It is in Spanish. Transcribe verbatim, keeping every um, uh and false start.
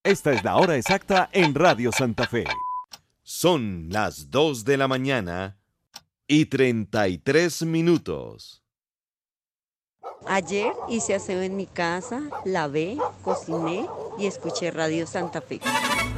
Esta es la hora exacta en Radio Santa Fe. Son las dos de la mañana y treinta y tres minutos. Ayer hice aseo en mi casa, lavé, cociné y escuché Radio Santa Fe.